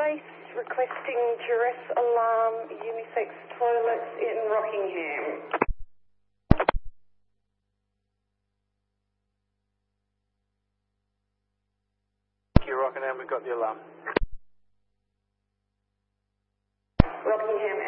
case requesting duress alarm unisex toilets in Rockingham. Rockingham, we've got the alarm. Rockingham